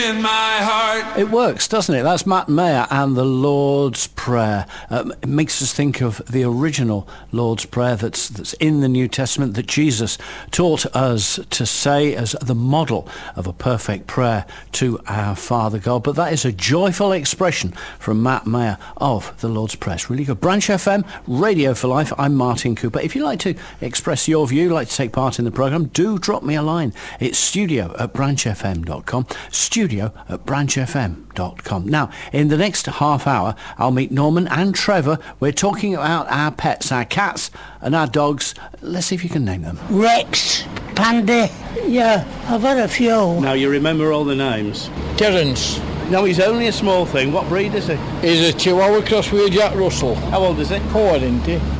in my heart. It works, doesn't it? That's Matt Maher and the Lord's Prayer. It makes us think of the original Lord's Prayer that's in the New Testament that Jesus taught us to say as the model of a perfect prayer to our Father God. But that is a joyful expression from Matt Maher of the Lord's Prayer. It's really good. Branch FM, Radio for Life. I'm Martin Cooper. If you'd like to express your view, like to take part in the programme, do drop me a line. It's studio@branchfm.com, studio@branchfm.com. Now, in the next half hour, I'll meet Norman and Trevor. We're talking about our pets, our cats and our dogs. Let's see if you can name them. Rex, Panda, yeah, I've had a few. Now, you remember all the names? Terence. No, he's only a small thing. What breed is he? He's a Chihuahua cross with Jack Russell. How old is he? 4, isn't he?